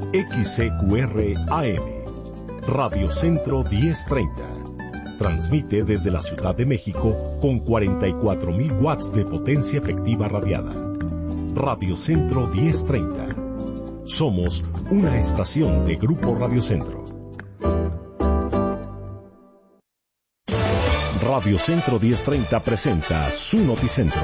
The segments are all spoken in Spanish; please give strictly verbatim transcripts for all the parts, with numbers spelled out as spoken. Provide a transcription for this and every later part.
X C Q R A M, Radio Centro diez treinta. Transmite desde la Ciudad de México con cuarenta y cuatro mil watts de potencia efectiva radiada. Radio Centro diez treinta. Somos una estación de Grupo Radio Centro. Radio Centro diez treinta presenta su Noticentro.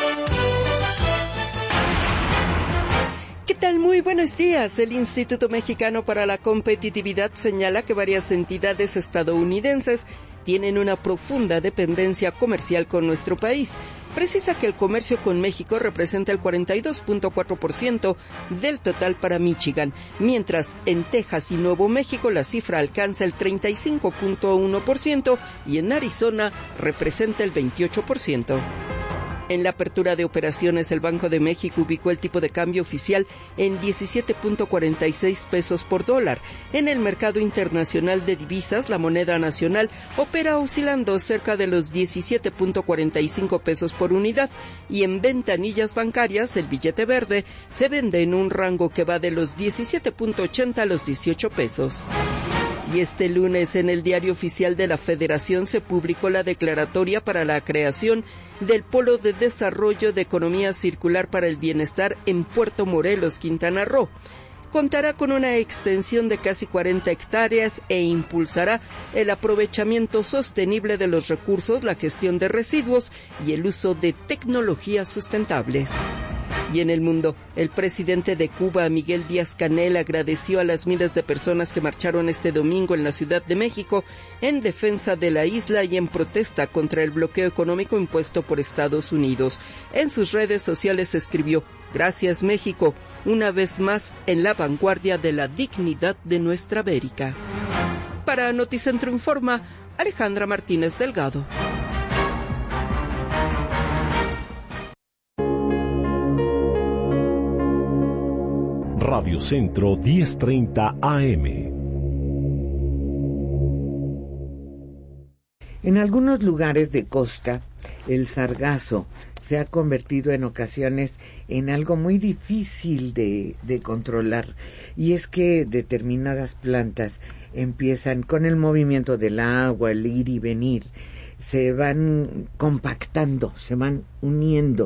¿Qué tal? Muy buenos días. El Instituto Mexicano para la Competitividad señala que varias entidades estadounidenses tienen una profunda dependencia comercial con nuestro país. Precisa que el comercio con México representa el cuarenta y dos punto cuatro por ciento del total para Michigan, mientras en Texas y Nuevo México la cifra alcanza el treinta y cinco punto uno por ciento y en Arizona representa el veintiocho por ciento. En la apertura de operaciones, el Banco de México ubicó el tipo de cambio oficial en diecisiete punto cuarenta y seis pesos por dólar. En el mercado internacional de divisas, la moneda nacional opera oscilando cerca de los diecisiete punto cuarenta y cinco pesos por unidad, y en ventanillas bancarias, el billete verde se vende en un rango que va de los diecisiete punto ochenta a los dieciocho pesos. Y este lunes en el Diario Oficial de la Federación se publicó la declaratoria para la creación del Polo de Desarrollo de Economía Circular para el Bienestar en Puerto Morelos, Quintana Roo. Contará con una extensión de casi cuarenta hectáreas e impulsará el aprovechamiento sostenible de los recursos, la gestión de residuos y el uso de tecnologías sustentables. Y en el mundo, el presidente de Cuba, Miguel Díaz-Canel, agradeció a las miles de personas que marcharon este domingo en la Ciudad de México en defensa de la isla y en protesta contra el bloqueo económico impuesto por Estados Unidos. En sus redes sociales escribió: "Gracias, México, una vez más en la vanguardia de la dignidad de nuestra América". Para Noticentro Informa, Alejandra Martínez Delgado. Radio Centro diez treinta A M. En algunos lugares de costa, el sargazo se ha convertido en ocasiones en algo muy difícil de, de controlar, y es que determinadas plantas empiezan con el movimiento del agua, el ir y venir, se van compactando, se van uniendo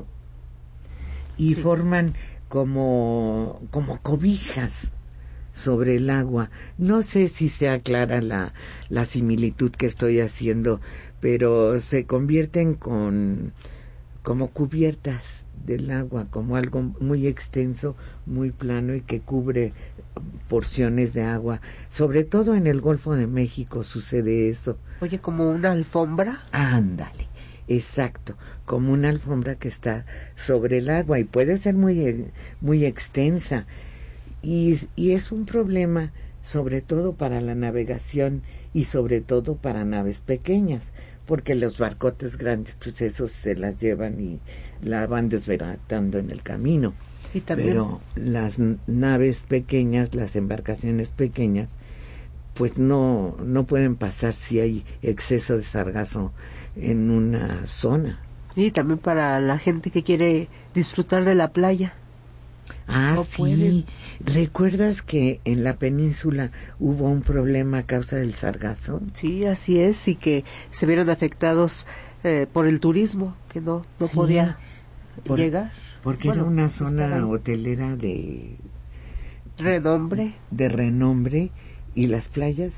y sí. forman como como cobijas sobre el agua. No sé si sea clara la, la similitud que estoy haciendo, pero se convierten con como cubiertas del agua, como algo muy extenso, muy plano y que cubre porciones de agua. Sobre todo en el Golfo de México sucede eso. Oye, ¿como una alfombra? Ándale. Exacto, como una alfombra que está sobre el agua y puede ser muy muy extensa y, y es un problema sobre todo para la navegación y sobre todo para naves pequeñas, porque los barcotes grandes pues esos se las llevan y la van desbaratando en el camino. ¿Y también? Pero las naves pequeñas, las embarcaciones pequeñas, pues no no pueden pasar si hay exceso de sargazo en una zona. Y también para la gente que quiere disfrutar de la playa. Ah, no sí. Pueden. ¿Recuerdas que en la península hubo un problema a causa del sargazo? Sí, así es, y que se vieron afectados eh, por el turismo, que no no sí, podía por, llegar. Porque bueno, era una zona hotelera de renombre. De renombre. Y las playas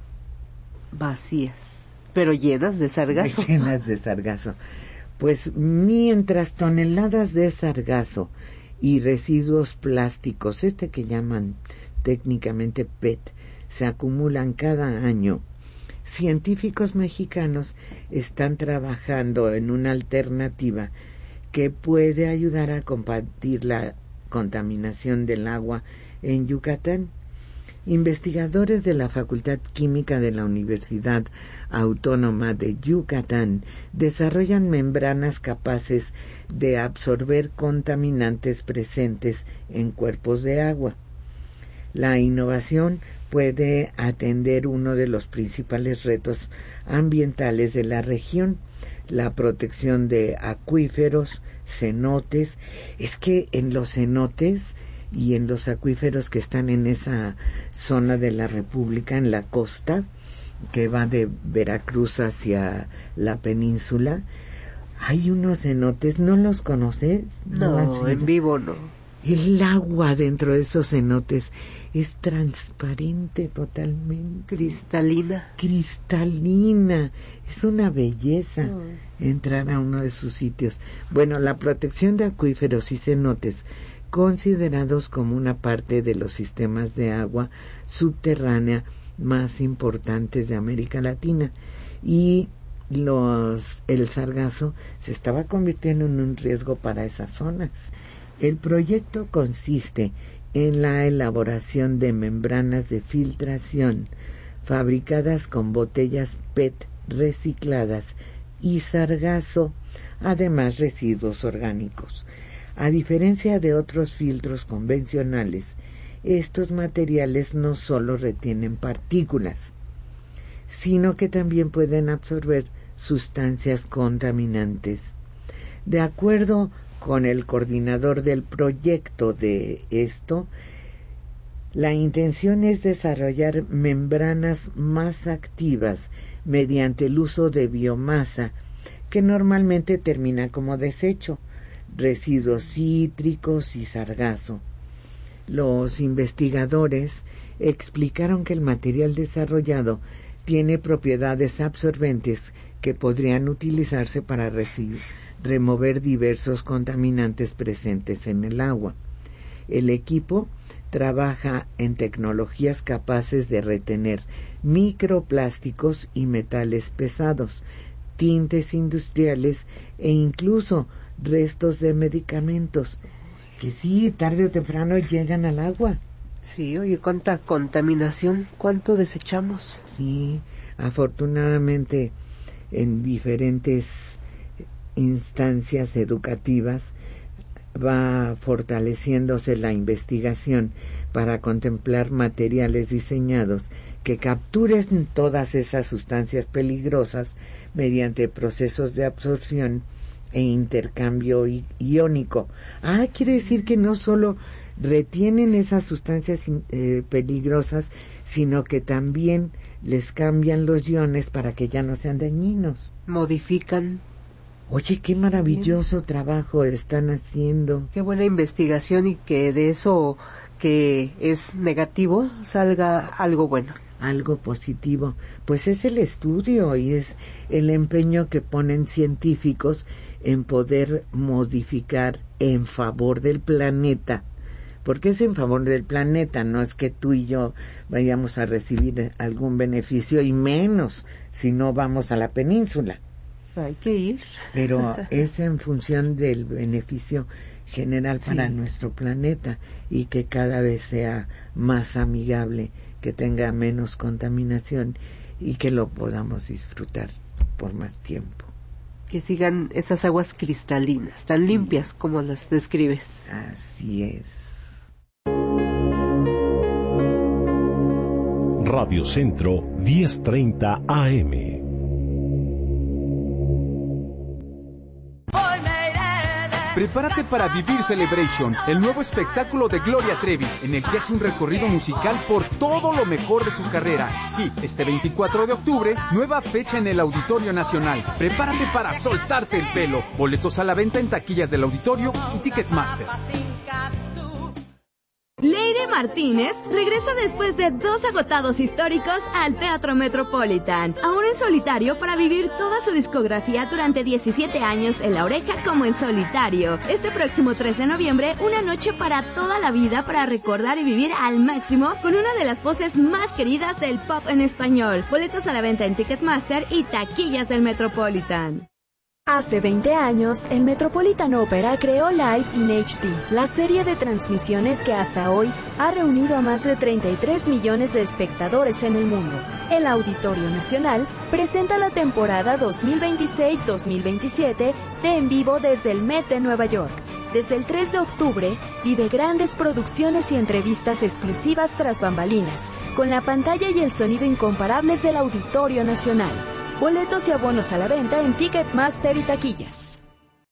vacías, pero llenas de sargazo. Llenas de sargazo. Pues mientras toneladas de sargazo y residuos plásticos, este que llaman técnicamente P E T, se acumulan cada año, científicos mexicanos están trabajando en una alternativa que puede ayudar a combatir la contaminación del agua en Yucatán. Investigadores de la Facultad Química de la Universidad Autónoma de Yucatán desarrollan membranas capaces de absorber contaminantes presentes en cuerpos de agua. La innovación puede atender uno de los principales retos ambientales de la región, la protección de acuíferos, cenotes. Es que en los cenotes y en los acuíferos que están en esa zona de la República, en la costa, que va de Veracruz hacia la península, hay unos cenotes, ¿no los conoces? No, no en vivo no. El agua dentro de esos cenotes es transparente totalmente. Cristalina. Cristalina. Es una belleza oh. entrar a uno de sus sitios. Bueno, la protección de acuíferos y cenotes, considerados como una parte de los sistemas de agua subterránea más importantes de América Latina, y los el sargazo se estaba convirtiendo en un riesgo para esas zonas. El proyecto consiste en la elaboración de membranas de filtración fabricadas con botellas P E T recicladas y sargazo, además residuos orgánicos. A diferencia de otros filtros convencionales, estos materiales no solo retienen partículas, sino que también pueden absorber sustancias contaminantes. De acuerdo con el coordinador del proyecto de esto, la intención es desarrollar membranas más activas mediante el uso de biomasa, que normalmente termina como desecho, residuos cítricos y sargazo. Los investigadores explicaron que el material desarrollado tiene propiedades absorbentes que podrían utilizarse para recibir remover diversos contaminantes presentes en el agua. El equipo trabaja en tecnologías capaces de retener microplásticos y metales pesados, tintes industriales e incluso restos de medicamentos, que sí, tarde o temprano llegan al agua. Sí, oye, cuánta contaminación, cuánto desechamos. Sí, afortunadamente en diferentes instancias educativas va fortaleciéndose la investigación para contemplar materiales diseñados que capturen todas esas sustancias peligrosas mediante procesos de absorción e intercambio iónico. Ah, quiere decir que no solo retienen esas sustancias eh, peligrosas, sino que también les cambian los iones para que ya no sean dañinos. Modifican. Oye, qué maravilloso Bien. trabajo están haciendo. Qué buena investigación, y que de eso que es negativo salga algo bueno. Algo positivo. Pues es el estudio y es el empeño que ponen científicos en poder modificar en favor del planeta. Porque es en favor del planeta, no es que tú y yo vayamos a recibir algún beneficio, y menos si no vamos a la península. Hay que ir. Pero es en función del beneficio general para sí. nuestro planeta, y que cada vez sea más amigable, que tenga menos contaminación y que lo podamos disfrutar por más tiempo. Que sigan esas aguas cristalinas, tan sí. limpias como las describes. Así es. Radio Centro diez treinta A M. Prepárate para vivir Celebration, el nuevo espectáculo de Gloria Trevi, en el que hace un recorrido musical por todo lo mejor de su carrera. Sí, este veinticuatro de octubre, nueva fecha en el Auditorio Nacional. Prepárate para soltarte el pelo. Boletos a la venta en taquillas del auditorio y Ticketmaster. Leire Martínez regresa después de dos agotados históricos al Teatro Metropolitan, ahora en solitario, para vivir toda su discografía durante diecisiete años en La Oreja como en solitario. Este próximo tres de noviembre, una noche para toda la vida, para recordar y vivir al máximo con una de las voces más queridas del pop en español. Boletos a la venta en Ticketmaster y taquillas del Metropolitan. Hace veinte años, el Metropolitan Opera creó Live in H D, la serie de transmisiones que hasta hoy ha reunido a más de treinta y tres millones de espectadores en el mundo. El Auditorio Nacional presenta la temporada dos mil veintiséis dos mil veintisiete de En Vivo desde el Met de Nueva York. Desde el tres de octubre, vive grandes producciones y entrevistas exclusivas tras bambalinas, con la pantalla y el sonido incomparables del Auditorio Nacional. Boletos y abonos a la venta en Ticketmaster y taquillas.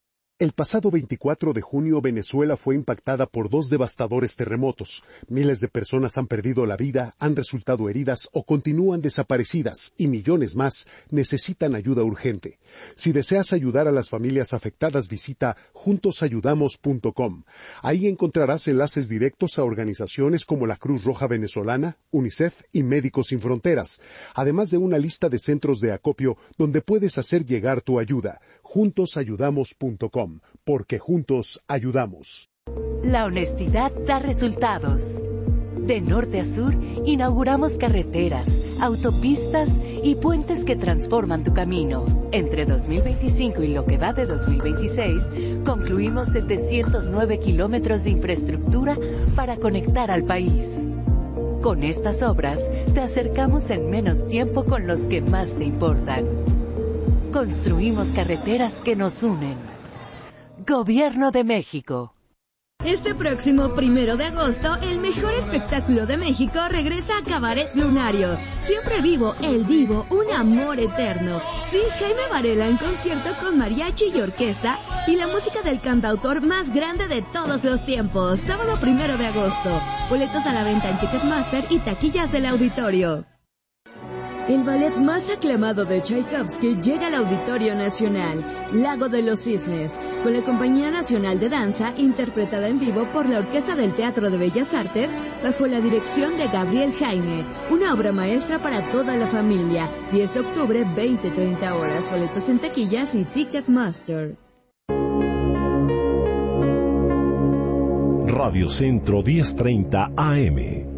El pasado veinticuatro de junio, Venezuela fue impactada por dos devastadores terremotos. Miles de personas han perdido la vida, han resultado heridas o continúan desaparecidas, y millones más necesitan ayuda urgente. Si deseas ayudar a las familias afectadas, visita juntos ayudamos punto com. Ahí encontrarás enlaces directos a organizaciones como la Cruz Roja Venezolana, UNICEF y Médicos Sin Fronteras, además de una lista de centros de acopio donde puedes hacer llegar tu ayuda. juntos ayudamos punto com. Porque juntos ayudamos. La honestidad da resultados. De norte a sur, inauguramos carreteras, autopistas y puentes que transforman tu camino. Entre dos mil veinticinco y lo que va de dos mil veintiséis, concluimos setecientos nueve kilómetros de infraestructura para conectar al país. Con estas obras, te acercamos en menos tiempo con los que más te importan. Construimos carreteras que nos unen. Gobierno de México. Este próximo primero de agosto, el mejor espectáculo de México regresa a Cabaret Lunario. Siempre vivo, el divo, un amor eterno. Sí, Jaime Varela en concierto con mariachi y orquesta y la música del cantautor más grande de todos los tiempos. Sábado primero de agosto. Boletos a la venta en Ticketmaster y taquillas del auditorio. El ballet más aclamado de Tchaikovsky llega al Auditorio Nacional, Lago de los Cisnes, con la Compañía Nacional de Danza, interpretada en vivo por la Orquesta del Teatro de Bellas Artes, bajo la dirección de Gabriel Jaime. Una obra maestra para toda la familia. diez de octubre, veinte a treinta horas. Boletos en taquillas y Ticketmaster. Radio Centro diez treinta A M.